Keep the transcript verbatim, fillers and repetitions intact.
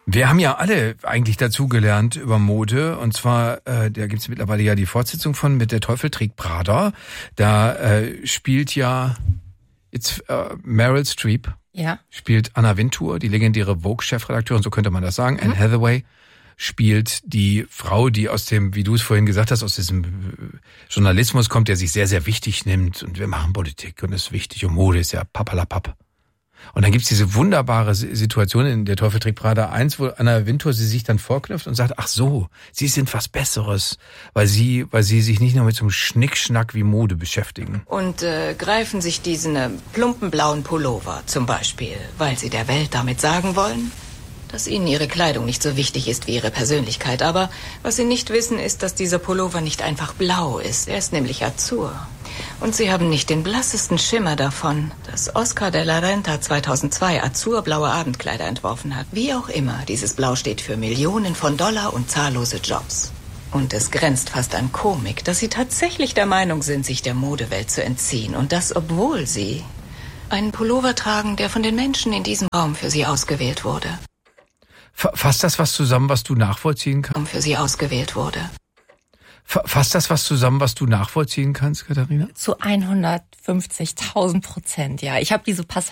Wir haben ja alle eigentlich dazugelernt über Mode, und zwar, äh, da gibt's mittlerweile ja die Fortsetzung von mit Der Teufel trägt Prada. Da äh, spielt ja jetzt äh, Meryl Streep, ja. spielt Anna Wintour, die legendäre Vogue-Chefredakteurin, so könnte man das sagen. Mhm. Anne Hathaway spielt die Frau, die aus dem, wie du es vorhin gesagt hast, aus diesem Journalismus kommt, der sich sehr, sehr wichtig nimmt, und wir machen Politik und das ist wichtig und Mode ist ja papalapap. Und dann gibt's diese wunderbare Situation in Der Teufel trägt Prada eins, wo Anna Wintour sie sich dann vorknüpft und sagt, ach so, sie sind was Besseres, weil sie, weil sie sich nicht nur mit so einem Schnickschnack wie Mode beschäftigen. Und äh, greifen sich diesen äh, plumpen blauen Pullover zum Beispiel, weil sie der Welt damit sagen wollen, dass ihnen ihre Kleidung nicht so wichtig ist wie ihre Persönlichkeit. Aber was sie nicht wissen, ist, dass dieser Pullover nicht einfach blau ist. Er ist nämlich Azur. Und sie haben nicht den blassesten Schimmer davon, dass Oscar de la Renta zweitausendzwei azurblaue Abendkleider entworfen hat. Wie auch immer, dieses Blau steht für Millionen von Dollar und zahllose Jobs. Und es grenzt fast an Komik, dass sie tatsächlich der Meinung sind, sich der Modewelt zu entziehen. Und das, obwohl sie einen Pullover tragen, der von den Menschen in diesem Raum für sie ausgewählt wurde. Fasst das was zusammen, was du nachvollziehen kannst? Für sie ausgewählt wurde. Fasst das was zusammen, was du nachvollziehen kannst, Katharina? Zu hundertfünfzigtausend Prozent, ja. Ich habe diese Passage